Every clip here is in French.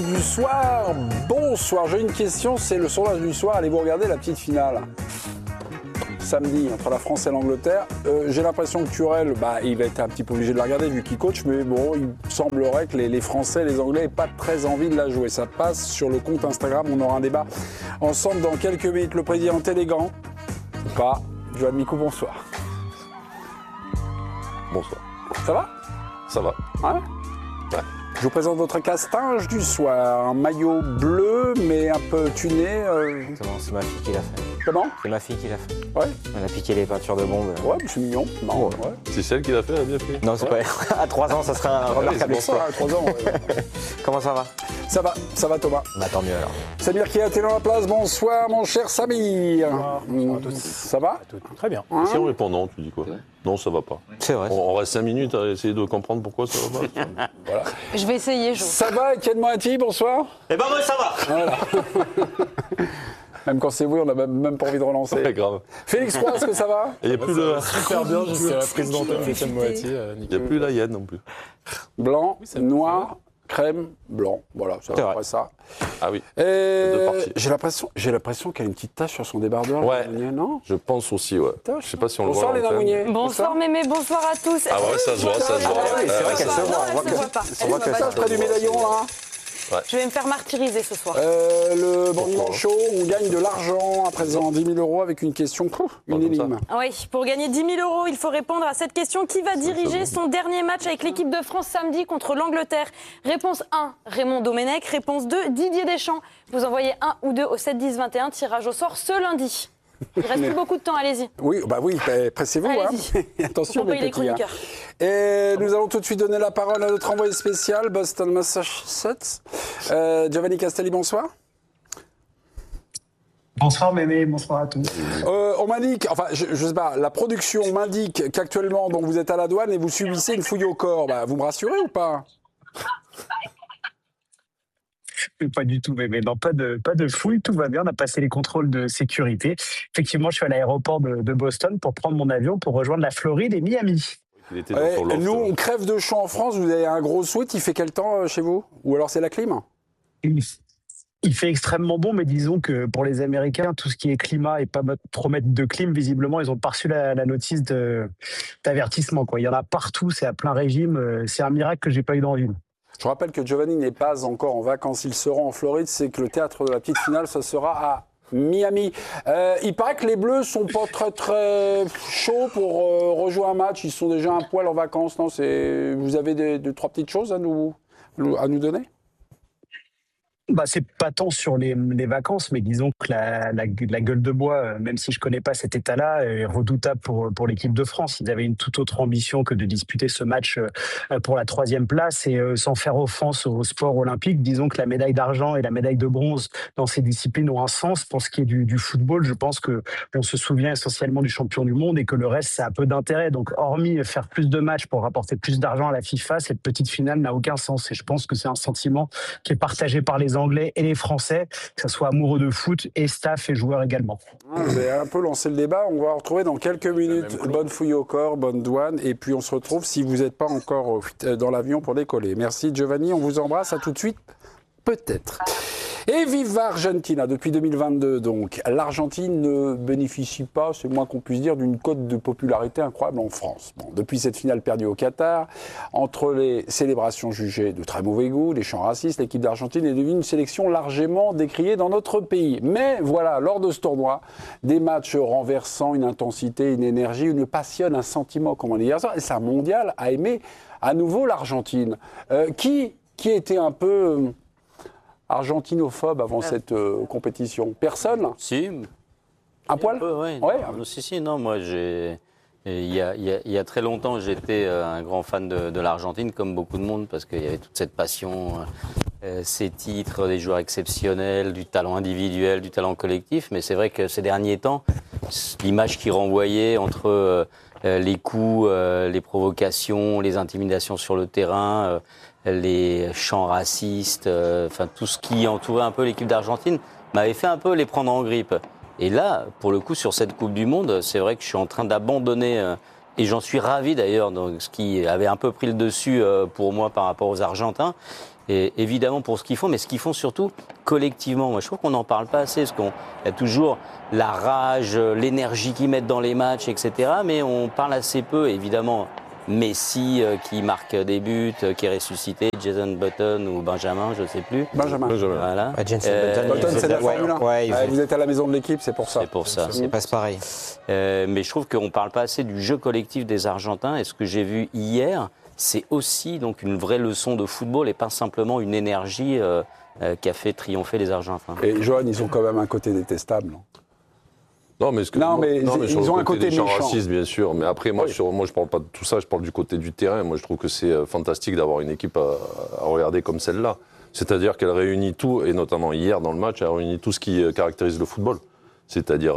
Du soir, bonsoir. J'ai une question, c'est le sondage du soir. Allez-vous regarder la petite finale samedi entre la France et l'Angleterre? J'ai l'impression que Turel, il va être un petit peu obligé de la regarder vu qu'il coach, mais bon, il semblerait que les Français et les Anglais n'aient pas très envie de la jouer. Ça passe sur le compte Instagram, on aura un débat ensemble dans quelques minutes. Le président élégant ou pas? Johan Micou, bonsoir. Bonsoir. Ça va? Ça va. Ouais. Je vous présente votre castinge du soir. Un maillot bleu, mais un peu tuné. C'est ma fille qui l'a fait. Comment? C'est ma fille qui l'a fait. Ouais. Elle a piqué les peintures de bombe. Ouais, c'est mignon. Non, ouais. C'est celle qui l'a fait, elle a bien fait. Non, c'est pas. À 3 ans, ça serait un remarquable exploit. À 3 ans, ouais. Comment ça va? Ça va Thomas. Bah tant mieux alors. Samir qui a été dans la place. Bonsoir mon cher Samir. Bonsoir à tous. Ça va? Très bien. Si on répond non, tu dis quoi? Non, ça va pas. C'est vrai. On reste 5 minutes à essayer de comprendre pourquoi ça va pas. Voilà. Je vais essayer, Jo. Ça va, Etienne Moati, bonsoir. Eh ben moi ça va. Voilà. Même quand c'est oui, on n'a même pas envie de relancer. Ouais, grave. Félix Roy, est-ce que ça va? Il n'y a plus le. Super bien, je suis la présidente Etienne Moati. Il n'y a plus la hyène non plus. Blanc, noir, crème, blanc. Voilà, ça va après ça. Ah oui. Et Deux parties. j'ai l'impression qu'elle a une petite tache sur son débardeur. Ouais. Non? Je pense aussi, ouais. Je sais pas si on le voit. Bonsoir à Léna l'antenne. Mounier. Bonsoir Mémé, bonsoir à tous. Ah ouais, ça se voit, ça se voit. oui, c'est vrai qu'elle se voit. Non, elle se voit pas. On voit que ça près du médaillon là. Je vais me faire martyriser ce soir. Le bon dimanche chaud, on gagne de l'argent à présent, 10 000 € avec une question, une énigme. Oui, pour gagner 10 000 €, il faut répondre à cette question. Qui va diriger son dernier match avec l'équipe de France samedi contre l'Angleterre? Réponse 1, Raymond Domenech. Réponse 2, Didier Deschamps. Vous envoyez 1 ou 2 au 7 10 21, tirage au sort ce lundi. Il reste plus beaucoup de temps, allez-y. Oui, pressez-vous. Allez-y. Attention, Pour mes payer les petits. chroniqueurs. Et nous allons tout de suite donner la parole à notre envoyé spécial, Boston, Massachusetts. Giovanni Castelli, bonsoir. Bonsoir Mémé, bonsoir à tous. On m'indique, enfin je sais pas, la production m'indique qu'actuellement donc, vous êtes à la douane et vous subissez une fouille au corps. Vous me rassurez ou pas? Pas du tout, Mémé. Non, pas de fouille, tout va bien. On a passé les contrôles de sécurité. Effectivement, je suis à l'aéroport de Boston pour prendre mon avion pour rejoindre la Floride et Miami. Il était dans son loft. Nous, on crève de chaud en France. Vous avez un gros sweat. Il fait quel temps chez vous? Ou alors c'est la clim? Il fait extrêmement bon, mais disons que pour les Américains, tout ce qui est climat et pas trop mettre de clim, visiblement, ils ont pas reçu la notice d'avertissement, quoi. Il y en a partout, c'est à plein régime. C'est un miracle que j'ai pas eu dans une. Je rappelle que Giovanni n'est pas encore en vacances. Il sera en Floride. C'est que le théâtre de la petite finale, ça sera à Miami. Il paraît que les Bleus sont pas très chauds pour rejouer un match. Ils sont déjà un poil en vacances. Non, vous avez deux, trois petites choses à nous donner? C'est pas tant sur les vacances, mais disons que la gueule de bois, même si je connais pas cet état-là, est redoutable pour l'équipe de France. Ils avaient une toute autre ambition que de disputer ce match pour la 3e place et sans faire offense au sport olympique. Disons que la médaille d'argent et la médaille de bronze dans ces disciplines ont un sens. Pour ce qui est du football, je pense que on se souvient essentiellement du champion du monde et que le reste, ça a peu d'intérêt. Donc, hormis faire plus de matchs pour rapporter plus d'argent à la FIFA, cette petite finale n'a aucun sens. Et je pense que c'est un sentiment qui est partagé par les Anglais et les Français, que ce soit amoureux de foot et staff et joueurs également. Vous avez un peu lancé le débat. On va retrouver dans quelques minutes. Bonne fouille au corps, bonne douane. Et puis on se retrouve si vous n'êtes pas encore dans l'avion pour décoller. Merci Giovanni, on vous embrasse. À tout de suite, peut-être. Et viva Argentina, depuis 2022 donc. L'Argentine ne bénéficie pas, c'est le moins qu'on puisse dire, d'une cote de popularité incroyable en France. Depuis cette finale perdue au Qatar, entre les célébrations jugées de très mauvais goût, les chants racistes, l'équipe d'Argentine est devenue une sélection largement décriée dans notre pays. Mais voilà, lors de ce tournoi, des matchs renversants, une intensité, une énergie, une passion, un sentiment, comme on dit hier soir. Et c'est un mondial à aimer à nouveau l'Argentine. Qui était un peu argentinophobe avant cette compétition? Personne? Si. Un poil? Oui. Ouais. Si, non, moi, il y a très longtemps, j'étais un grand fan de l'Argentine, comme beaucoup de monde, parce qu'il y avait toute cette passion, ces titres, des joueurs exceptionnels, du talent individuel, du talent collectif. Mais c'est vrai que ces derniers temps, l'image qui renvoyait entre les coups, les provocations, les intimidations sur le terrain, les chants racistes, tout ce qui entourait un peu l'équipe d'Argentine m'avait fait un peu les prendre en grippe. Et là, pour le coup, sur cette Coupe du Monde, c'est vrai que je suis en train d'abandonner, et j'en suis ravi d'ailleurs, donc, ce qui avait un peu pris le dessus pour moi par rapport aux Argentins. et évidemment pour ce qu'ils font, mais ce qu'ils font surtout collectivement. Moi, je trouve qu'on n'en parle pas assez, parce qu'il y a toujours la rage, l'énergie qu'ils mettent dans les matchs, etc. Mais on parle assez peu, évidemment. Messi qui marque des buts, qui est ressuscité, Jason Button ou Benjamin, je ne sais plus. Benjamin. Voilà. Jensen Button, c'est de la Formule 1. Ouais, Vous êtes à la maison de l'équipe, c'est pour ça. C'est pour ça. c'est pas pareil. Mais je trouve qu'on ne parle pas assez du jeu collectif des Argentins. Et ce que j'ai vu hier, c'est aussi donc une vraie leçon de football et pas simplement une énergie qui a fait triompher les Argentins. Et Johan, ils ont quand même un côté détestable. Non, mais ils sur ont le un côté des gens méchant. racistes, bien sûr. Mais après, moi, je parle pas de tout ça. Je parle du côté du terrain. Moi, je trouve que c'est fantastique d'avoir une équipe à regarder comme celle-là. C'est-à-dire qu'elle réunit tout, et notamment hier dans le match, elle réunit tout ce qui caractérise le football. C'est-à-dire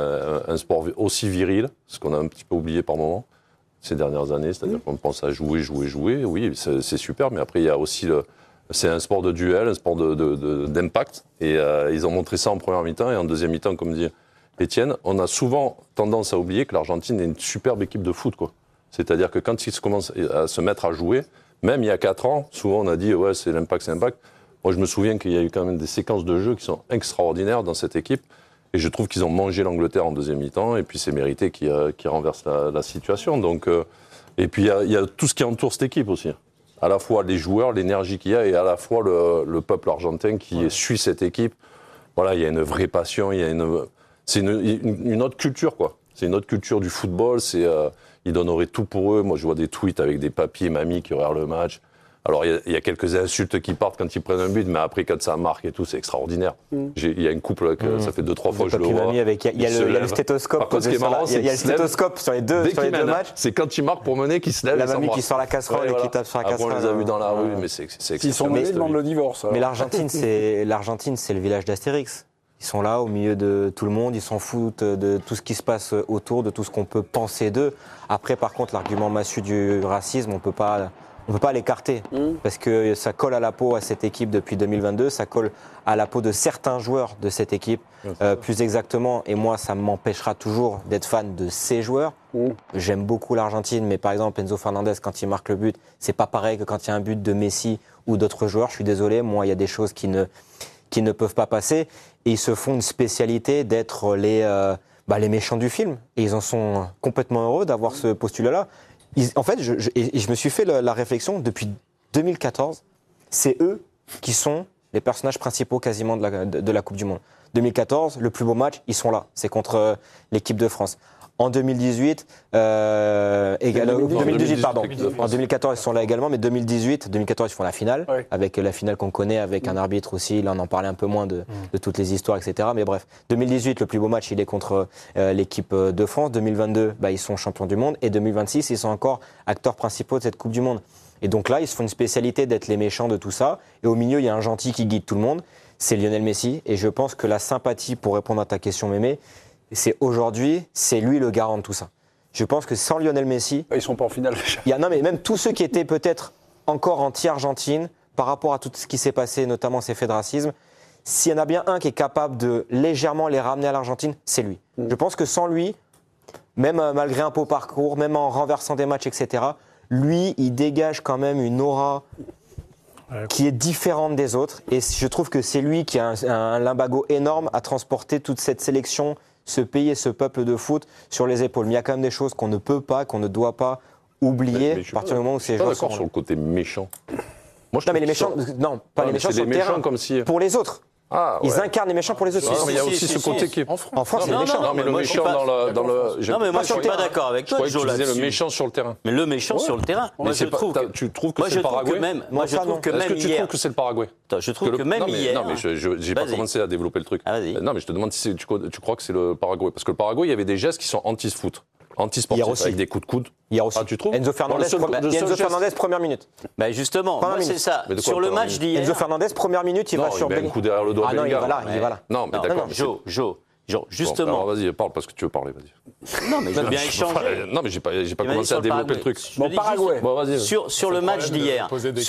un sport aussi viril, ce qu'on a un petit peu oublié par moment ces dernières années. C'est-à-dire qu'on pense à jouer. Oui, c'est super. Mais après, il y a aussi c'est un sport de duel, un sport d'impact. Et ils ont montré ça en première mi-temps, et en deuxième mi-temps, comme dit Étienne, on a souvent tendance à oublier que l'Argentine est une superbe équipe de foot, quoi. C'est-à-dire que quand ils commencent à se mettre à jouer, même il y a 4 ans, souvent on a dit ouais, c'est l'impact. Moi, je me souviens qu'il y a eu quand même des séquences de jeu qui sont extraordinaires dans cette équipe, et je trouve qu'ils ont mangé l'Angleterre en deuxième mi-temps, et puis c'est mérité qui renverse la situation. Donc, et puis il y a tout ce qui entoure cette équipe aussi. À la fois les joueurs, l'énergie qu'il y a, et à la fois le peuple argentin qui suit cette équipe. Voilà, il y a une vraie passion, c'est une autre culture, quoi. C'est une autre culture du football. Ils donneraient tout pour eux. Moi, je vois des tweets avec des papis et mamies qui regardent le match. Alors, il y a quelques insultes qui partent quand ils prennent un but, mais après, quand ça marque et tout, c'est extraordinaire. Il y a une couple, ça fait 2-3 fois que je le vois. Il y a le stéthoscope. Par contre, ce qui est marrant, c'est il y a le stéthoscope sur les deux matchs. C'est quand ils marquent pour mener qu'ils se lèvent. La mamie qui sort la casserole et qui tape sur la casserole. Après, on les a vus dans la rue, mais c'est S'ils sont menés, ils demandent le divorce. Mais l'Argentine, c'est le village d'Astérix. Ils sont là au milieu de tout le monde, ils s'en foutent de tout ce qui se passe autour, de tout ce qu'on peut penser d'eux. Après, par contre, l'argument massu du racisme, on peut pas l'écarter parce que ça colle à la peau à cette équipe depuis 2022, ça colle à la peau de certains joueurs de cette équipe, plus exactement. Et moi, ça m'empêchera toujours d'être fan de ces joueurs. J'aime beaucoup l'Argentine, mais par exemple, Enzo Fernandez, quand il marque le but, c'est pas pareil que quand il y a un but de Messi ou d'autres joueurs. Je suis désolé, moi, il y a des choses qui ne peuvent pas passer. Et ils se font une spécialité d'être les méchants du film. Et ils en sont complètement heureux d'avoir ce postulat-là. En fait, je me suis fait la réflexion, depuis 2014, c'est eux qui sont les personnages principaux quasiment de la Coupe du Monde. 2014, le plus beau match, ils sont là. C'est contre l'équipe de France. En 2018, 2018, pardon. En 2014, ils sont là également, mais 2014, ils font la finale, avec la finale qu'on connaît, avec un arbitre aussi. Là, on en parlait un peu moins de toutes les histoires, etc. Mais bref, 2018, le plus beau match, il est contre l'équipe de France. 2022, ils sont champions du monde. Et 2026, ils sont encore acteurs principaux de cette Coupe du Monde. Et donc là, ils se font une spécialité d'être les méchants de tout ça. Et au milieu, il y a un gentil qui guide tout le monde. C'est Lionel Messi. Et je pense que la sympathie, pour répondre à ta question, Mémé, c'est lui le garant de tout ça. Je pense que sans Lionel Messi... Ils sont pas en finale. Non, mais même tous ceux qui étaient peut-être encore anti-Argentine, par rapport à tout ce qui s'est passé, notamment ces faits de racisme, s'il y en a bien un qui est capable de légèrement les ramener à l'Argentine, c'est lui. Je pense que sans lui, même malgré un beau parcours, même en renversant des matchs, etc., lui, il dégage quand même une aura qui est différente des autres. Et je trouve que c'est lui qui a un limbago énorme à transporter toute cette sélection, ce pays et ce peuple de foot sur les épaules. Mais il y a quand même des choses qu'on ne peut pas, qu'on ne doit pas oublier à partir du moment où ces joueurs sont d'accord sur le côté méchant. Moi, non, mais les méchants, pas les méchants sur le terrain, comme si... pour les autres. Ils incarnent les méchants pour les autres. Non, mais il y a aussi ce côté qui est... En France, c'est les méchants. Non, mais le méchant dans le... Non, mais moi, je suis pas d'accord avec toi, Je croyais que tu disais le méchant sur le terrain. Mais le méchant sur le terrain. Moi, je trouve que... Tu trouves que c'est le Paraguay? Moi, je trouve que même hier... Est-ce que tu trouves que c'est le Paraguay? Je trouve que même hier... Non, mais j'ai pas commencé à développer le truc. Non, mais je te demande si tu crois que c'est le Paraguay. Parce que le Paraguay, il y avait des gestes qui sont anti-foot. Anti-sportif, avec des coups de coude. Hier aussi. Tu trouves? Enzo Fernandez, première minute. Justement, c'est ça. Sur le match d'hier... Enzo Fernandez, première minute, il va sur... Il met un coup derrière le dos. Ah non, il va là. Non, mais d'accord. Jo, justement... Vas-y, parle parce que tu veux parler, vas-y. Non, mais je veux bien échanger. Non, mais j'ai pas commencé à développer le truc. Bon, Paraguay. Vas-y. Sur le match d'hier,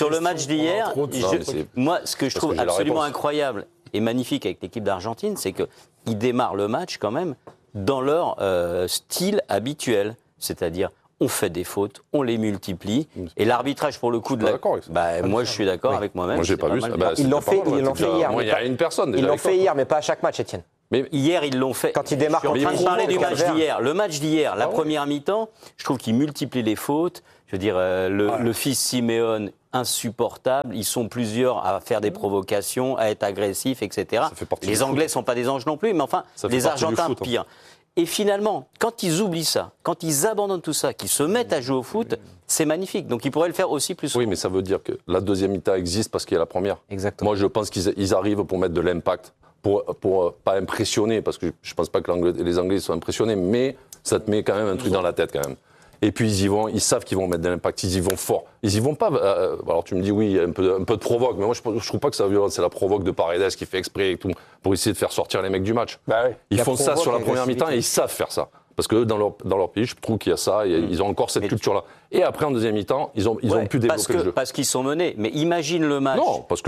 moi, ce que je trouve absolument incroyable et magnifique avec l'équipe d'Argentine, c'est qu'ils démarrent le match quand même dans leur style habituel. C'est-à-dire, on fait des fautes, on les multiplie. Et l'arbitrage, pour le coup, moi, je suis d'accord avec moi-même. Moi, j'ai pas vu ça. Ils l'ont fait hier. Il y a une personne. Ils l'ont fait hier, mais pas à chaque match, Étienne. Mais hier, ils l'ont fait. Quand ils démarrent en train de parler du match vert. d'hier. Le match d'hier, la première mi-temps, je trouve qu'ils multiplient les fautes. Je veux dire, le fils Simeone, insupportable. Ils sont plusieurs à faire des provocations, à être agressifs, etc. Les Anglais ne sont pas des anges non plus, mais enfin, les Argentins, pire. Et finalement, quand ils oublient ça, quand ils abandonnent tout ça, qu'ils se mettent à jouer au foot, c'est magnifique. Donc ils pourraient le faire aussi plus souvent. Oui, mais ça veut dire que la deuxième mi-temps existe parce qu'il y a la première. Exactement. Moi, je pense qu'ils arrivent pour mettre de l'impact. Pour pas impressionner, parce que je pense pas que les Anglais soient impressionnés, mais ça te met quand même un truc dans la tête quand même. Et puis ils y vont, ils savent qu'ils vont mettre de l'impact, ils y vont fort. Ils y vont pas. Alors tu me dis oui, il y a un peu de provoque, mais moi je trouve pas que ça violent. C'est la provoque de Paredes qui fait exprès et tout pour essayer de faire sortir les mecs du match. Bah ouais. Ils font ça sur la première mi-temps et ils savent faire ça. Parce que dans leur pays, je trouve qu'il y a ça, ils ont encore cette culture-là. Et après, en deuxième mi-temps, ils ont pu développer le jeu. Parce qu'ils sont menés. Mais imagine le match. Non, parce que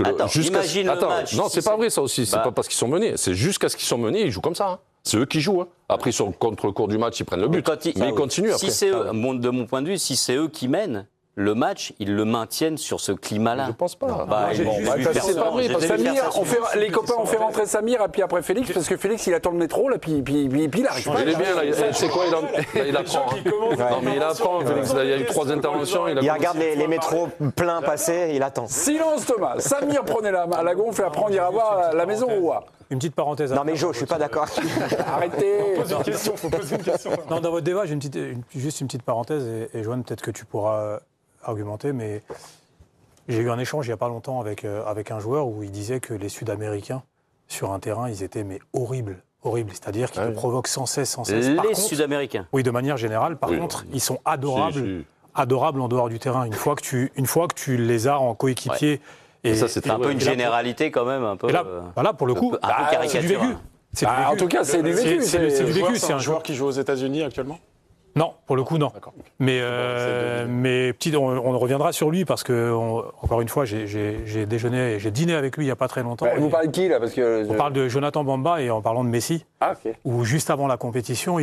non, c'est pas vrai ça aussi. C'est pas parce qu'ils sont menés. C'est jusqu'à ce qu'ils sont menés, ils jouent comme ça. Hein. C'est eux qui jouent. Hein. Après, contre le cours du match, ils prennent le but. Mais ils continuent après. Si c'est eux, de mon point de vue, si c'est eux qui mènent le match, ils le maintiennent sur ce climat-là. Je pense pas. C'est pas vrai. Samir, les copains ont fait rentrer Samir et puis après Félix, parce que Félix il attend le métro là, puis il arrive pas. Il est bien là. C'est quoi il apprend. Non mais il apprend. Félix, il y a eu 3 interventions. Il regarde les métros pleins passer, il attend. Silence Thomas. Samir prenait la gonfle et après on ira voir la maison ou quoi. Une petite parenthèse. Non mais Jo, je suis pas d'accord. Arrêtez. Faut poser une question. Non, dans votre débat, j'ai juste une petite parenthèse et Joanne, peut-être que tu pourras argumenter, mais j'ai eu un échange il n'y a pas longtemps avec un joueur où il disait que les Sud-Américains, sur un terrain, ils étaient horribles. C'est-à-dire qu'ils te provoquent sans cesse. Les Sud-Américains. Oui, de manière générale. Par contre, ils sont adorables en dehors du terrain. Une fois que tu les as en coéquipier. Et ça, c'est un peu une généralité quand même. Un peu, et là, pour le coup, c'est du vécu. En tout cas, c'est du vécu. C'est du vécu. C'est un joueur qui joue aux États-Unis actuellement ? Non, pour le coup, non. Mais on reviendra sur lui parce que, encore une fois, j'ai dîné avec lui il n'y a pas très longtemps. Vous parlez de qui, là parce que On parle de Jonathan Bamba et en parlant de Messi, où juste avant la compétition,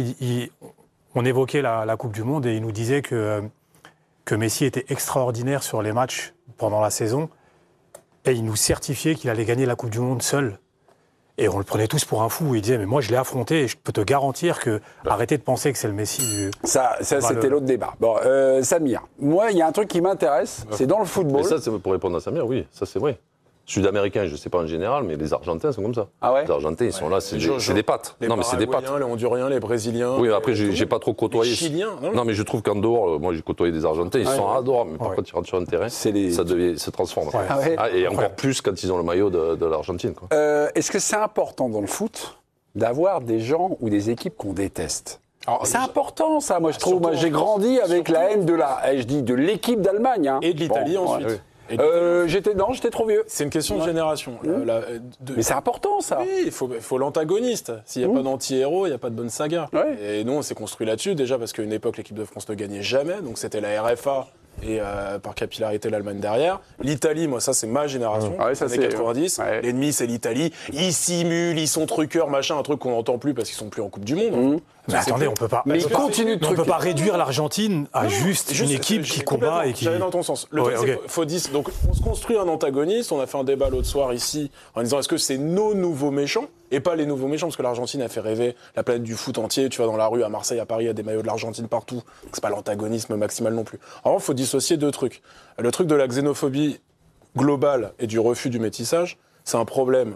on évoquait la Coupe du Monde et il nous disait que Messi était extraordinaire sur les matchs pendant la saison et il nous certifiait qu'il allait gagner la Coupe du Monde seul. Et on le prenait tous pour un fou. Il disait, mais moi, je l'ai affronté et je peux te garantir que arrêtez de penser que c'est le Messi du... Ça c'était l'autre débat. Bon, Samir, moi, il y a un truc qui m'intéresse, c'est dans le football. Mais ça, c'est pour répondre à Samir, oui, ça c'est vrai. Sud-américains, je ne sais pas en général, mais les Argentins sont comme ça. Ah ouais. Les Argentins, ils sont là, c'est des pattes. Non, mais c'est des pattes. Les Honduriens, les Brésiliens. Oui, après, j'ai pas trop côtoyé. Les Chiliens. Non, mais je trouve qu'en dehors, moi, j'ai côtoyé des Argentins, ils sont adorables. Mais par contre, ils rentrent sur un terrain, ça se transforme. Et encore plus quand ils ont le maillot de l'Argentine. Est-ce que c'est important dans le foot d'avoir des gens ou des équipes qu'on déteste ? C'est important, ça, moi, je trouve. Moi, j'ai grandi avec la haine de l'équipe d'Allemagne. Hein. Et de l'Italie ensuite. J'étais trop vieux. C'est une question de génération. Mais c'est important, ça. Oui, il faut l'antagoniste. S'il n'y a pas d'anti-héros, il n'y a pas de bonne saga. Et nous, on s'est construit là-dessus, déjà parce qu'à une époque, l'équipe de France ne gagnait jamais. Donc c'était la RFA et par capillarité l'Allemagne derrière. L'Italie, moi, ça, c'est ma génération. Ça, c'est 90. L'ennemi, c'est l'Italie. Ils simulent, ils sont truqueurs, machin, un truc qu'on n'entend plus parce qu'ils sont plus en Coupe du Monde. Mais attendez, on peut pas. Mais on peut pas réduire l'Argentine à juste une équipe qui combat et qui. J'allais dans ton sens. Le truc, c'est qu'il faut dire. Donc, on se construit un antagoniste. On a fait un débat l'autre soir ici en disant est-ce que c'est nos nouveaux méchants et pas les nouveaux méchants parce que l'Argentine a fait rêver la planète du foot entier. Tu vas dans la rue à Marseille, à Paris, il y a des maillots de l'Argentine partout. Donc, c'est pas l'antagonisme maximal non plus. Alors, il faut dissocier deux trucs. Le truc de la xénophobie globale et du refus du métissage, c'est un problème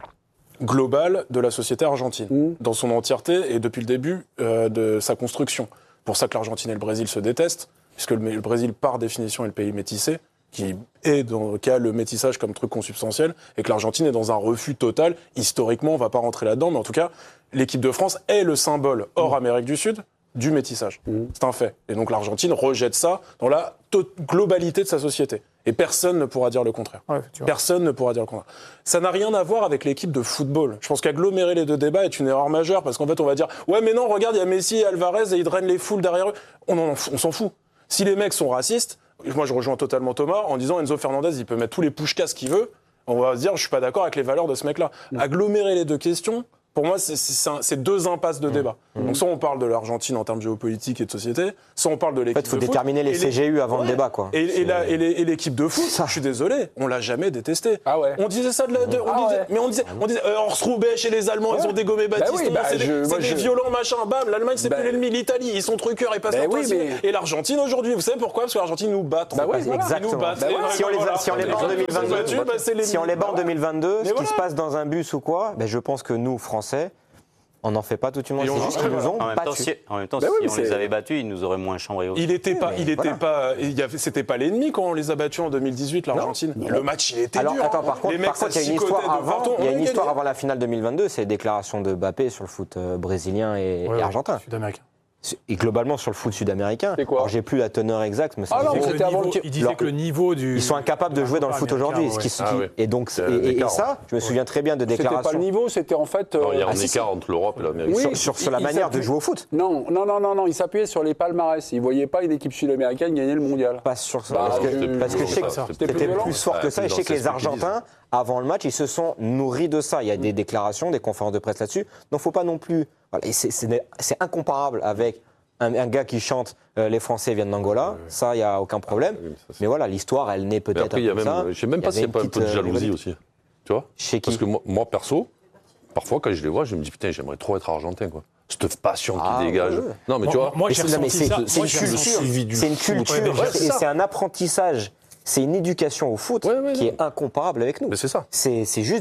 global de la société argentine, dans son entièreté et depuis le début de sa construction. C'est pour ça que l'Argentine et le Brésil se détestent, puisque le Brésil, par définition, est le pays métissé, qui a le métissage comme truc consubstantiel, et que l'Argentine est dans un refus total. Historiquement, on ne va pas rentrer là-dedans, mais en tout cas, l'équipe de France est le symbole, hors Amérique du Sud, du métissage. C'est un fait. Et donc l'Argentine rejette ça dans la globalité de sa société. Et personne ne pourra dire le contraire. Personne ne pourra dire le contraire. Ça n'a rien à voir avec l'équipe de football. Je pense qu'agglomérer les deux débats est une erreur majeure, parce qu'en fait, on va dire « Ouais, mais non, regarde, il y a Messi et Alvarez et ils drainent les foules derrière eux. » On s'en fout. Si les mecs sont racistes, moi je rejoins totalement Thomas en disant Enzo Fernandez, il peut mettre tous les pushkas qu'il veut. On va se dire « Je suis pas d'accord avec les valeurs de ce mec-là. » Agglomérer les deux questions, Pour moi, c'est deux impasses de débat. Donc, soit on parle de l'Argentine en termes géopolitiques et de société, soit on parle de l'équipe de foot. En fait, il faut déterminer les CGU avant le débat, quoi. Et l'équipe de foot, je suis désolé, on l'a jamais détesté. Ah ouais. On disait ça on disait Horst-Roubaix chez les Allemands, ils ont dégommé Baptiston, c'est des violents, machin, bam, l'Allemagne c'est plus l'ennemi, l'Italie, ils sont truqueurs, ils passent leur temps. Et l'Argentine aujourd'hui, vous savez pourquoi? Parce que l'Argentine nous bat. Exactement. Si on les bat en 2022, ce qui se passe dans un bus ou quoi, je pense que nous, Français, on n'en fait pas toute une. C'est juste qu'ils nous ont battus. En même temps, si on les avait battus, ils nous auraient moins chambré. C'était pas l'ennemi quand on les a battus en 2018, l'Argentine. Le match, il était dur. Attends, par contre, il y a une histoire avant la finale 2022, c'est les déclarations de Mbappé sur le foot brésilien et argentin. Sud-américain. Et globalement sur le foot sud-américain. Alors j'ai plus la teneur exacte, mais c'était avant le tir. Il disait que le niveau du. Ils sont incapables de jouer dans le foot aujourd'hui. Et donc et ça, je me souviens très bien de déclarations. C'était pas le niveau, c'était en fait. Il y a un écart entre l'Europe et l'Amérique. Oui, sur la manière de jouer au foot. Non, il s'appuyait sur les palmarès. Il voyait pas une équipe sud-américaine gagner le mondial. Pas sur ça. Parce que je sais que c'était plus fort que ça. Et je sais que les Argentins, avant le match, ils se sont nourris de ça. Il y a des déclarations, des conférences de presse là-dessus. Donc faut pas non plus. C'est incomparable avec un gars qui chante les Français viennent d'Angola, ça, il n'y a aucun problème. Mais voilà, l'histoire, elle naît peut-être après, comme ça. Je ne sais même pas s'il n'y a pas un peu de jalousie aussi. Tu vois? Parce que moi, perso, parfois, quand je les vois, je me dis, putain, j'aimerais trop être argentin, quoi. Cette passion qui dégage. Ouais. Non, mais tu vois, moi, j'ai ressenti ça. C'est une culture, et c'est un apprentissage. C'est une éducation au foot qui est incomparable avec nous. Mais c'est ça. C'est juste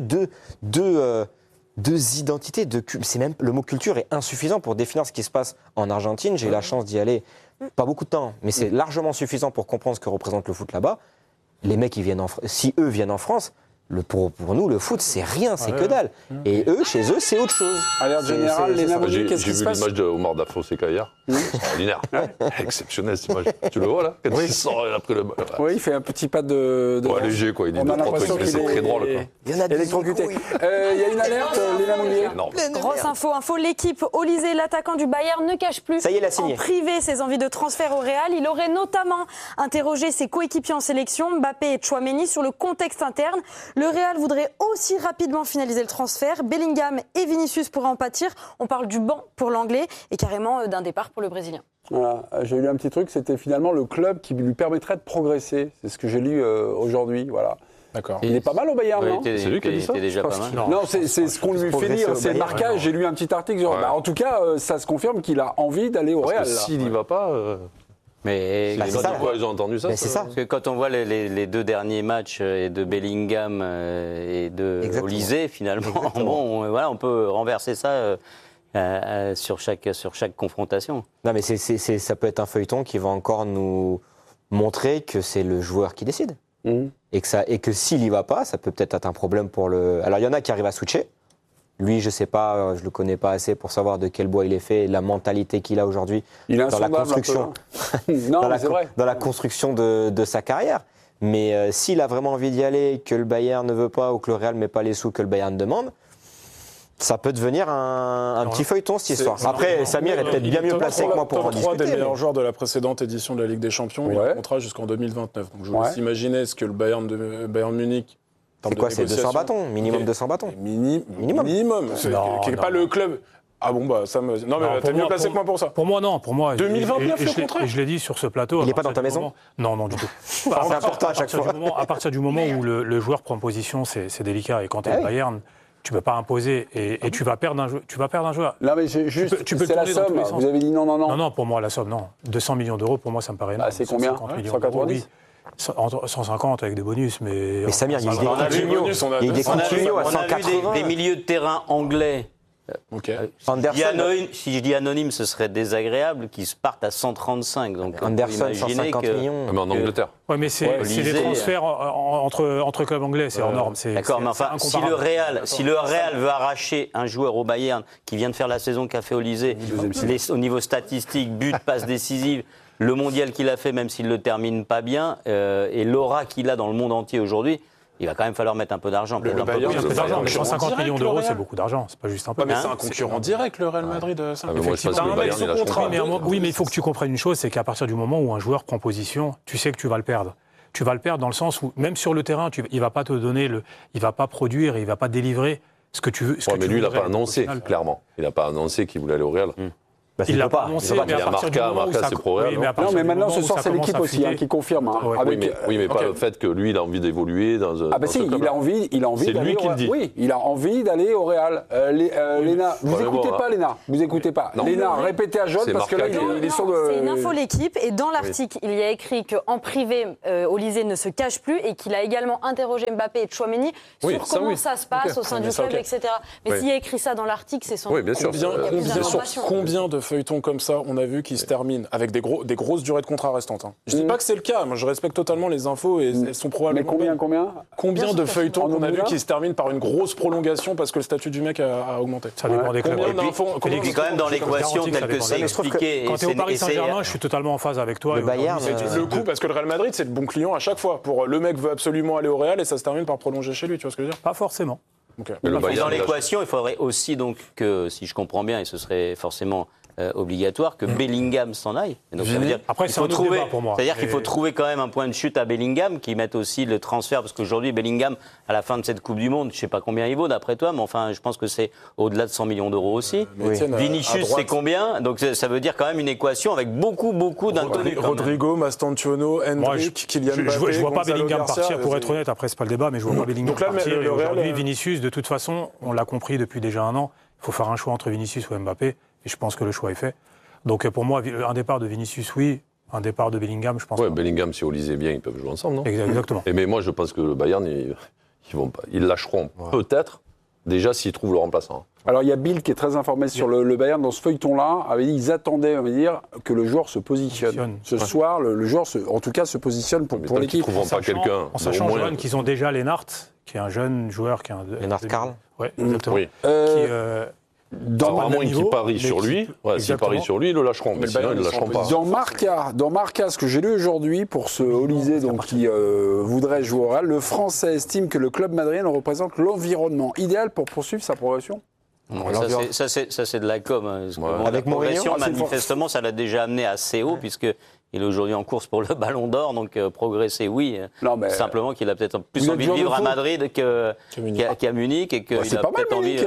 deux identités, c'est même le mot culture est insuffisant pour définir ce qui se passe en Argentine. J'ai eu la chance d'y aller, pas beaucoup de temps, mais c'est largement suffisant pour comprendre ce que représente le foot là-bas. Les mecs, si eux viennent en France, pour nous, le foot, c'est rien, c'est que dalle. Et eux, chez eux, c'est autre chose. Alerte générale, les Namouni, qu'est-ce qui se passe? J'ai vu l'image de Omar Da Fonseca hier. Extraordinaire. Exceptionnel cette image. Tu le vois là? Quand il sort après le bal. Oui, il fait un petit pas de. Léger quoi. Il est c'est très drôle. Il y en a électrocuté. Il y a une alerte, les Namouni. Grosse info, l'équipe Olysée, l'attaquant du Bayern, ne cache plus ça y est, il a signé. En privé ses envies de transfert au Real. Il aurait notamment interrogé ses coéquipiers en sélection, Mbappé et Tchouaméni, sur le contexte interne. Le Real voudrait aussi rapidement finaliser le transfert. Bellingham et Vinicius pourraient en pâtir. On parle du banc pour l'anglais et carrément d'un départ pour le Brésilien. Voilà, j'ai lu un petit truc, c'était finalement le club qui lui permettrait de progresser. C'est ce que j'ai lu aujourd'hui, voilà. D'accord. Il est pas mal au Bayern, non? C'est lui qui a dit ça? Déjà pas mal. Non, c'est ce qu'on lui fait lire, c'est le marquage. J'ai lu un petit article. En tout cas, ça se confirme qu'il a envie d'aller au Real. S'il n'y va pas... Mais ils ont entendu ça. C'est ça. Parce que quand on voit les deux derniers matchs de Bellingham et de Olysée, finalement, on peut renverser ça sur chaque confrontation. Non, mais ça peut être un feuilleton qui va encore nous montrer que c'est le joueur qui décide. Et que s'il n'y va pas, ça peut peut-être être un problème pour le... Alors, il y en a qui arrivent à switcher. Lui, je ne sais pas, je ne le connais pas assez pour savoir de quel bois il est fait, et la mentalité qu'il a aujourd'hui dans la construction, dans la construction de sa carrière. Mais s'il a vraiment envie d'y aller, que le Bayern ne veut pas ou que le Real ne met pas les sous que le Bayern demande, ça peut devenir un petit feuilleton cette histoire. Après, Samir est peut-être bien mieux placé que moi pour en discuter. 3 des meilleurs joueurs de la précédente édition de la Ligue des Champions, il a un contrat jusqu'en 2029. Donc je vous laisse imaginer ce que le Bayern Munich... C'est quoi, c'est 200 bâtons, minimum 200 bâtons. Minimum. C'est pas le club. Ah bon, bah ça me. Non, mais t'es mieux placé que moi pour ça. Pour moi, non. Pour moi. 2029, le contrat. Et je l'ai dit sur ce plateau. Il n'est pas dans ta maison? Non, du tout. C'est important à chaque fois. À partir du moment où le joueur prend position, c'est délicat. Et quand tu es Bayern, tu ne peux pas imposer et tu vas perdre un joueur. Non, mais juste, c'est la somme. Vous avez dit non. Non, pour moi, la somme, non. 200 millions d'euros, pour moi, ça me paraît énorme. C'est combien? 190 150 avec des bonus, mais Samir, il y a des Coutinho à 180. On a vu des milieux de terrain anglais. Si je dis anonyme, ce serait désagréable, qui se partent à 135. Donc Anderson, 150 millions. Mais en Angleterre. Oui, mais c'est des transferts entre clubs anglais, c'est hors norme. D'accord, mais enfin, si le Real veut arracher un joueur au Bayern qui vient de faire la saison qu'a fait Olysée, au niveau statistique, but, passe décisive, le mondial qu'il a fait, même s'il ne le termine pas bien, et l'aura qu'il a dans le monde entier aujourd'hui, il va quand même falloir mettre un peu d'argent. Mais 150 millions d'euros, c'est beaucoup d'argent. C'est pas juste un peu. Mais c'est un concurrent direct, le Real Madrid. Oui, mais il faut que tu comprennes une chose, c'est qu'à partir du moment où un joueur prend position, tu sais que tu vas le perdre. Tu vas le perdre dans le sens où, même sur le terrain, il va pas te donner il va pas produire, il va pas délivrer ce que tu veux. Mais lui, il n'a pas annoncé, clairement. Il n'a pas annoncé qu'il voulait aller au Real. Il l'a pas annoncé, mais à partir du moment où ça... Non, mais maintenant, ce soir, c'est l'équipe aussi qui confirme. Oui, mais pas le fait que lui, il a envie d'évoluer dans un... Ah bah si, il a envie c'est lui qui le dit. Oui, il a envie d'aller au Real. Léna, vous écoutez pas, Léna. Vous écoutez pas. Léna, répétez à John, parce que là, il est sur le... C'est une info l'équipe, et dans l'article, il y a écrit qu'en privé, Olysée ne se cache plus, et qu'il a également interrogé Mbappé et Tchouaméni sur comment ça se passe au sein du club, etc. Mais s'il y a écrit ça dans l'article, c'est sans doute... Oui, bien sûr. Combien de feuilletons comme ça on a vu qui se terminent avec des grosses durées de contrat restantes. Je dis pas que c'est le cas, moi je respecte totalement les infos et elles sont probablement... Mais combien de feuilletons on a vu qui se terminent par une grosse prolongation parce que le statut du mec a augmenté? Ça dépend des clubs. Et puis quand même dans l'équation telle que c'est expliqué... Quand tu es au Paris Saint-Germain, je suis totalement en phase avec toi. Le Bayern... Le coup, parce que le Real Madrid, c'est le bon client à chaque fois. Pour le mec veut absolument aller au Real et ça se termine par prolonger chez lui, tu vois ce que je veux dire? Pas forcément. Dans l'équation, il faudrait aussi donc que, si je comprends bien, et ce serait forcément... obligatoire que Bellingham s'en aille. Donc, ça veut dire après, c'est un autre débat pour moi. C'est-à-dire qu'il faut trouver quand même un point de chute à Bellingham qui mette aussi le transfert, parce qu'aujourd'hui, Bellingham, à la fin de cette Coupe du Monde, je ne sais pas combien il vaut d'après toi, mais enfin, je pense que c'est au-delà de 100 millions d'euros aussi. Vinicius, c'est combien? Donc ça veut dire quand même une équation avec beaucoup d'inconnus. Rodrigo, Mastantuono, Endrick, Kylian Mbappé. Je ne vois pas Bellingham partir, pour être honnête. Après, ce n'est pas le débat, mais je ne vois pas Bellingham partir. Aujourd'hui, Vinicius, de toute façon, on l'a compris depuis déjà un an, il faut faire un choix entre Vinicius ou Mbappé, et je pense que le choix est fait. Donc pour moi, un départ de Vinicius, oui. Un départ de Bellingham, je pense pas. Bellingham, si Olysée bien, ils peuvent jouer ensemble, non? Exactement. Mais moi, je pense que le Bayern, ils lâcheront peut-être, déjà s'ils trouvent le remplaçant. Alors il y a Bill qui est très informé sur le Bayern dans ce feuilleton-là. Avait dit ils attendaient, on va dire, que le joueur se positionne. Ce soir, le joueur, en tout cas, se positionne pour l'équipe. Ils ne trouveront pas quelqu'un. En sachant, Johan, qu'ils ont déjà Lennart, qui est un jeune joueur. Lennart Karl. Oui, exactement. Oui. Dans moins qui parie sur lui, s'il parie sur lui, ils le lâcheront. Mais sinon, ils ne le lâcheront pas. Dans Marca, ce que j'ai lu aujourd'hui pour ce Olysée qui voudrait jouer au Real, le Français estime que le club madrilène représente l'environnement idéal pour poursuivre sa progression. Ça, c'est de la com. Avec la progression, manifestement, ça l'a déjà amené assez haut, puisque il est aujourd'hui en course pour le Ballon d'Or, donc progresser, oui. Non, mais simplement qu'il a peut-être plus envie de vivre à Madrid qu'à Munich. Et qu'il c'est a pas mal, Munich.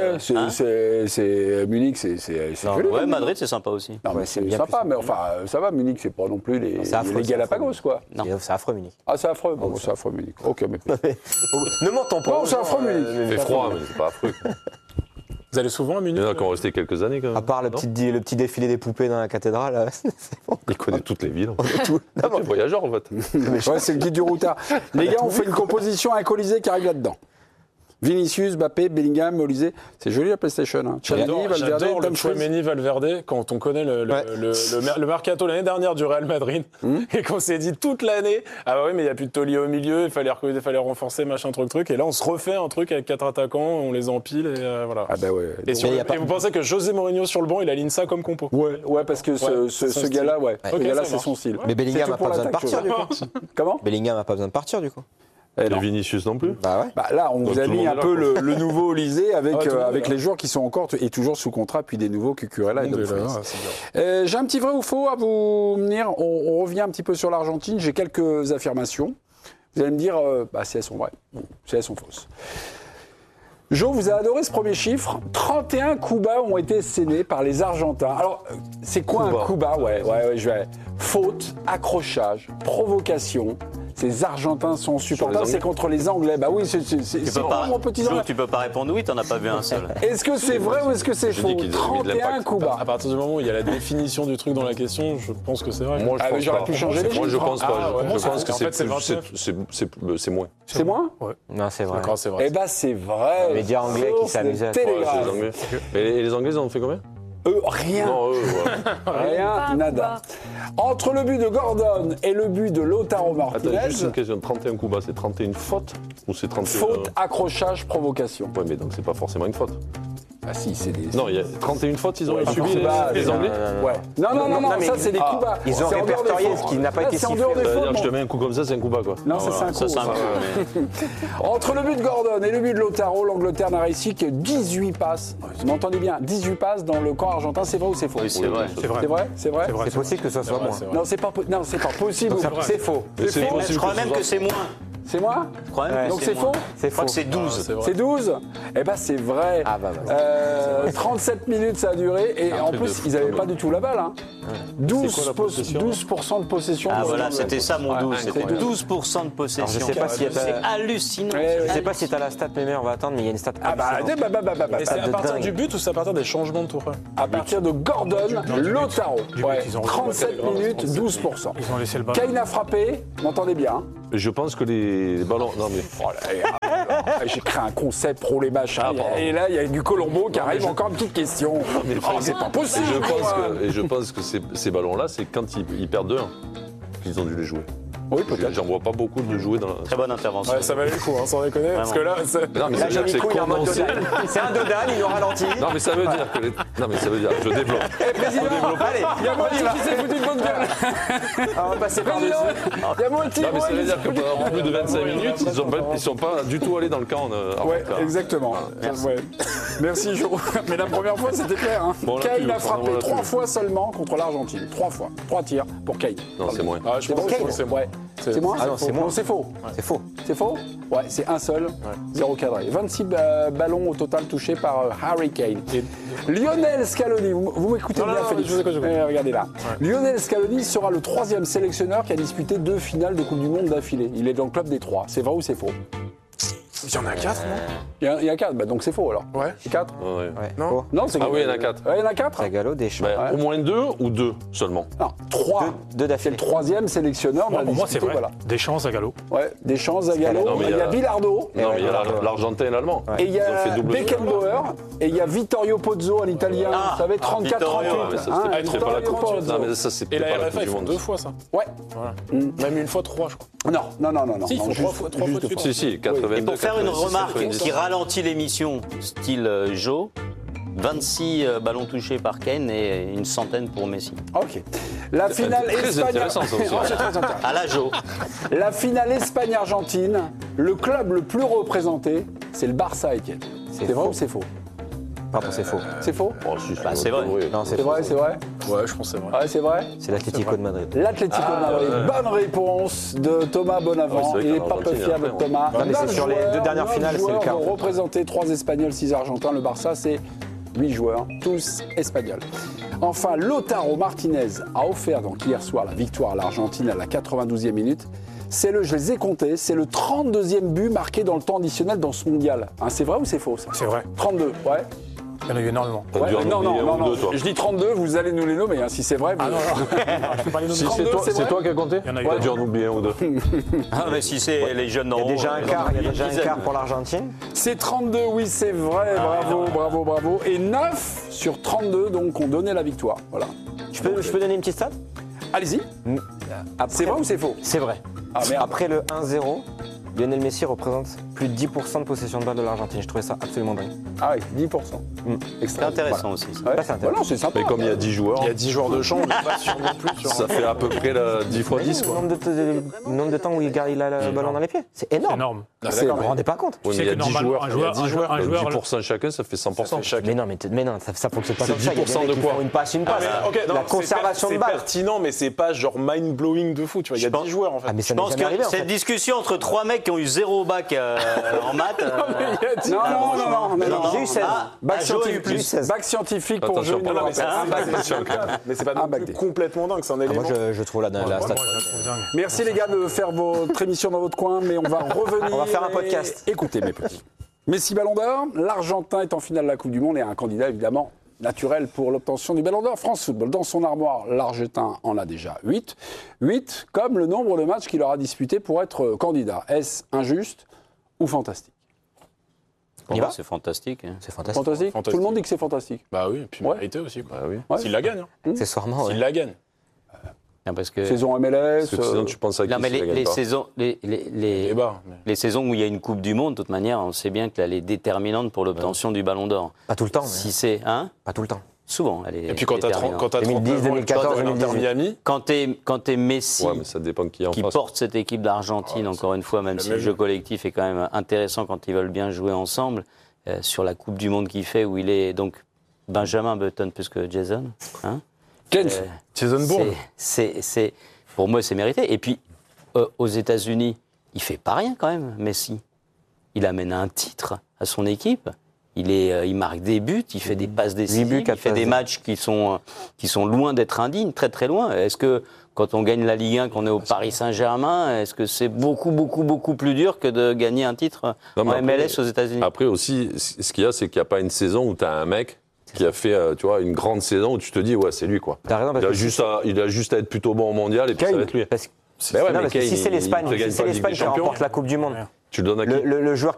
Munich, c'est joli. Ouais, Madrid, c'est sympa aussi. Non, mais c'est sympa, mais enfin, ça va, Munich, c'est pas non plus les Galapagos, quoi. C'est affreux, Munich. Ah, c'est affreux. Bon, c'est affreux, Munich. Ok, mais. Ne mentons pas. Non, c'est affreux, Munich. Il fait froid, mais c'est pas affreux. Vous allez souvent à Munich? Il y en a qui ont resté quelques années quand même. À part le petit défilé des poupées dans la cathédrale. Il connaît toutes les villes. C'est un voyageur en fait. Ouais, c'est le guide du routard. Les gars, on fait une composition à un Olysée qui arrive là-dedans. Vinicius, Mbappé, Bellingham, Olysée. C'est joli la PlayStation. Hein. J'adore le Tchouaméni, Valverde, quand on connaît le mercato l'année dernière du Real Madrid, et qu'on s'est dit toute l'année, ah bah oui, mais il n'y a plus de taulier au milieu, il fallait renforcer, machin, truc. Et là, on se refait un truc avec 4 attaquants, on les empile, et voilà. Ah bah ouais. Et vous pensez que José Mourinho sur le banc, il aligne ça comme compo? Ouais, parce que ce gars-là, c'est son style. Mais Bellingham n'a pas besoin de partir, du coup. Comment? Bellingham n'a pas besoin de partir, du coup. Et Vinicius non plus. Là, on vous a mis un peu le nouveau Olysée avec les joueurs qui sont encore et toujours sous contrat, puis des nouveaux Cucurella et d'autres. J'ai un petit vrai ou faux à vous dire. On revient un petit peu sur l'Argentine. J'ai quelques affirmations. Vous allez me dire si elles sont vraies, si elles sont fausses. Jo, vous avez adoré ce premier chiffre. 31 coups bas ont été scénés par les Argentins. Alors, c'est quoi un coup bas? Ouais, je vais. Faute, accrochage, provocation. Ces Argentins sont supportables, c'est contre les Anglais. Bah oui, c'est vraiment petit Anglais. Tu peux pas répondre oui, t'en as pas vu un seul. Est-ce que c'est vrai ou est-ce que c'est faux? 31 coups bas. À partir du moment où il y a la définition du truc dans la question, je pense que c'est vrai. Moi, j'aurais pu changer les chiffres. Moi, je pense pas. Je pense que c'est moins. C'est moins? Non, c'est vrai. Eh ben, c'est vrai. Les médias anglais qui s'amusaient. Et les Anglais, ils en ont fait combien? Rien. Non, rien, nada. Entre le but de Gordon et le but de Lautaro Martinez. Attends, juste une question. 31 coups bas, c'est 31 fautes ou c'est 31... Faute, accrochage, provocation. Ouais, mais donc c'est pas forcément une faute. Ah si, c'est des... Non, il y a 31 fautes, ils ont subi les Anglais. Ouais. Non, ça c'est des coups bas. Ils ont répertorié ce qui n'a pas été sifflé. C'est-à-dire que je te mets un coup comme ça, c'est un coup bas, quoi. Non, ça c'est un coup. Entre le but de Gordon et le but de Lautaro, l'Angleterre n'a réussi que 18 passes. Vous m'entendez bien, 18 passes dans le camp argentin, c'est vrai ou c'est faux? Oui, c'est vrai. C'est vrai. C'est possible que ce soit moins. Non, c'est pas possible. C'est faux. Je crois même que c'est moins. C'est moi? Donc c'est faux? Je crois que c'est 12. C'est 12? Eh ben c'est vrai. 37 minutes ça a duré et en plus ils n'avaient pas du tout la balle. 12% de possession. Ah voilà, c'était ça mon 12. C'était 12% de possession. Alors, je sais pas si c'est hallucinant. Je sais pas si tu as la stat, mais on va attendre, mais il y a une stat. Et c'est à partir du but ou c'est à partir des changements de tour? À partir de Gordon Lautaro. 37 minutes, 12%. Ils ont laissé le ballon. Kane a frappé, vous m'entendez bien. Je pense que les ballons. Non, mais. J'ai créé un concept pro les machins. Et là, il y a du Colombo qui arrive. Encore une petite question. C'est pas possible. Je pense que ces ballons-là, c'est quand ils perdent 2-1 qu'ils ont dû les jouer. Oui, peut-être. J'en vois pas beaucoup de jouer dans la. Très bonne intervention. Ouais, ça valait le coup, sans déconner. Parce que là, non, mais ça veut dire que c'est condensé. C'est un Dodal, il nous ralentit. Non, mais ça veut dire que. Non, mais ça veut dire. Je développe. Président, allez, il y a Monty qui s'est foutu de votre gueule. On va passer par-dessus. Il y a Monty. Non, mais ça veut dire que pendant plus de 25 minutes, ils sont pas du tout allés dans le camp. Ouais, exactement. Merci, Jo. Mais la première fois, c'était clair. Kane a frappé 3 fois seulement contre l'Argentine. 3 fois. 3 tirs pour Kane. Non, c'est moins. Je pense que c'est moi. C'est moi? Ah non, c'est moi. Non, c'est faux. C'est faux. C'est faux? Ouais, c'est un seul, 0 cadré. 26 ballons au total touchés par Harry Kane. Lionel Scaloni, vous m'écoutez bien, Félix? Regardez là. Lionel Scaloni sera le 3e sélectionneur qui a disputé 2 finales de Coupe du Monde d'affilée. Il est dans le club des 3. C'est vrai ou c'est faux? Il y en a 4, non? Il y a 4, donc c'est faux alors. Ouais. C'est 4? Ouais. Non. Non, c'est Ah oui, il y en a 4. Ouais, il y en a 4? Zagallo, Deschamps. Au moins 2 ou 2 seulement? Non, 3. 2 d'affilée. C'est le 3e sélectionneur. Pour moi, c'est vrai. Voilà. Deschamps, Zagallo. Ouais, Deschamps, Zagallo. Il y a Bilardo. Non, mais il y a l'Argentin et l'Allemand. Et il y a Beckenbauer. Et il y il y a Vittorio Pozzo, un Italien, vous savez, 34-38. C'était pas la Coupe du Monde. Non, mais ça, c'est Et pas la la RFA, Coupe ils du font Monde. 2 fois ça. Ouais. Voilà. Même une fois 3, je crois. Non. Si, ils font 3 fois de suite. Si, 82. Et pour faire une 86, remarque 90. qui ralentit l'émission, style Joe, 26 ballons touchés par Kane et une centaine pour Messi. Ok. La finale Très Espagne. intéressant, ça aussi. C'est très intéressant. À la Joe. La finale Espagne-Argentine, le club le plus représenté, c'est le Barça, Étienne. C'est vrai ou c'est faux? Pardon, c'est faux. C'est faux? Oh, si, Bah, c'est vrai. Non, C'est vrai, c'est vrai? Ouais, je pense que c'est vrai. Ouais, c'est vrai? C'est l'Atlético de Madrid. L'Atlético de Madrid. Bonne réponse de Thomas Bonavent. Ouais, c'est vrai Il n'est qu'en pas peu Argentine, fiable de après, Thomas. Non, mais c'est sur les 2 dernières finales, c'est le cas. Vont représenter 3 Espagnols, 6 Argentins. Le Barça, c'est 8 joueurs, tous Espagnols. Enfin, Lautaro Martinez a offert donc hier soir la victoire à l'Argentine à la 92e minute. Je les ai comptés, c'est le 32e but marqué dans le temps additionnel dans ce mondial. C'est vrai ou c'est faux ça? C'est vrai. 32, ouais. Il y en a eu énormément. T'as dû en oublier un ou deux, toi. Je dis 32, vous allez nous les nommer, si c'est vrai. Ah non, je peux pas les nommer. Si 32, c'est c'est vrai toi qui as compté? Il y en a eu T'as deux. dû en oublier un ou deux. Ah, mais si c'est les jeunes Il y a normaux. déjà un quart pour l'Argentine. C'est 32, oui, c'est vrai. Bravo. Et 9 sur 32, donc, ont donné la victoire. Voilà. Je peux donner une petite stat? Allez-y. C'est vrai ou c'est faux? C'est vrai. Ah merde. Après le 1-0, Lionel Messi représente plus de 10% de possession de balle de l'Argentine. Je trouvais ça absolument dingue. Ah oui, 10%. C'est intéressant aussi. ça. Ouais. Là, c'est intéressant. Voilà, c'est sympa. Mais comme il y a 10 joueurs, Il y a 10 joueurs de champ, on n'est pas sûr non plus sur. ça fait à peu près 10 fois 10, Le quoi. nombre de temps où il a le ballon dans les pieds. C'est C'est énorme. énorme. C'est Vous vous rendez pas compte? Oui, Tu mais il y sais a que 10 normalement, joueurs. un joueur- un joueur- 10%, chacun, ça fait 100%. Mais non, ça fonctionne pas C'est comme ça. Il y a 10% des mecs de qui quoi? font une passe. Ok, non, La conservation de c'est balle. pertinent, mais c'est pas genre mind-blowing de fou. Tu vois, il y a 10 joueurs en fait. Ah, mais ça Je n'est pense jamais que arrivé en cette fait. discussion entre 3 mecs qui ont eu 0 bac en maths. Non. J'ai eu 16. Bac Joe a eu scientifique, plus. bac scientifique pour Attention, Joe. pas Non, mais c'est Un bac. mais c'est pas non bac plus D. complètement dingue, c'est un Ah, élément. moi, je trouve la stat. Moi, je la trouve dingue. Merci les gars de faire votre émission dans votre coin, mais on va revenir. On va faire un podcast. Écoutez mes petits. Messi Ballon d'Or, l'Argentin est en finale de la Coupe du Monde et un candidat évidemment naturel pour l'obtention du Ballon d'Or. France Football, dans son armoire, l'Argentin en a déjà 8. 8 comme le nombre de matchs qu'il aura disputé pour être candidat. Est-ce injuste ou fantastique? Pour On y moi, va c'est fantastique. C'est fantastique. Fantastique. Tout le monde dit que c'est fantastique. Bah oui, et puis Ouais. mérité aussi. Quoi. Bah oui. Ouais. S'il la gagne. Accessoirement, S'il ouais. la gagne. Non, parce que, Saison MLS. Parce que sinon, tu penses à qui non, mais s'il la gagne les pas. saisons, Débat. mais- les saisons où il y a une Coupe du Monde, de toute manière, on sait bien qu'elle est déterminante pour l'obtention du Ballon d'Or. Pas tout le temps. Si Mais c'est pas tout le temps. Souvent, elle est Et puis quand t'as 30 déterminante. 2010, 2014, l'Inter 2018. Miami, Quand t'es Messi, Ouais, mais ça dépend qui est en qui face. porte cette équipe d'Argentine, encore une fois, même la si même. le jeu collectif est quand même intéressant quand ils veulent bien jouer ensemble, sur la Coupe du Monde qu'il fait, où il est donc Benjamin Button plus que Jason. Hein, Jason Bourne. pour moi, c'est mérité. Et puis, aux États-Unis, il fait pas rien quand même, Messi. Il amène un titre à son équipe. Il marque des buts, il fait des passes décisives, il fait des matchs qui sont loin d'être indignes, très très loin. Est-ce que quand on gagne la Ligue 1, qu'on est au Paris Saint-Germain, est-ce que c'est beaucoup plus dur que de gagner un titre en MLS aux États-Unis? Après aussi, ce qu'il y a, c'est qu'il n'y a pas une saison où tu as un mec qui a fait une grande saison où tu te dis, ouais, c'est lui, quoi. T'as raison, il a juste à être plutôt bon au mondial et puis ça va être lui. Parce que si c'est l'Espagne qui remporte la Coupe du Monde, tu le donnes à qui? le joueur